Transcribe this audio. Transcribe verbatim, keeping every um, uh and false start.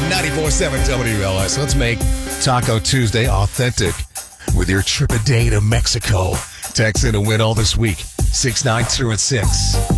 ninety-four point seven W L S. Let's make Taco Tuesday authentic with your trip a day to Mexico. Text in to win all this week. six nine two at six.